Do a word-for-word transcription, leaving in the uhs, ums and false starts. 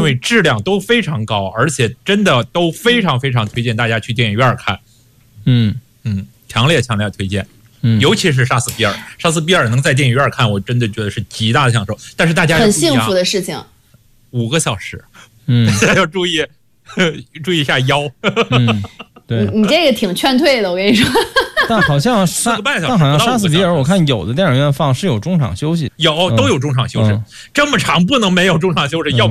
因为质量都非常高，而且真的都非常非常推荐大家去电影院看。 嗯嗯，强烈强烈推荐。 嗯， 尤其是杀死比尔，杀死比尔能在电影院看，我真的觉得是极大的享受。但是大家要注意啊， 很幸福的事情。 五个小时， 嗯， 大家要注意注意一下腰。 嗯，对， 你你这个挺劝退的，我跟你说。 但好像杀，但好像杀死比尔，我看有的电影院放是有中场休息， 有都有中场休息， 嗯、 这么长不能没有中场休息， 嗯、 要。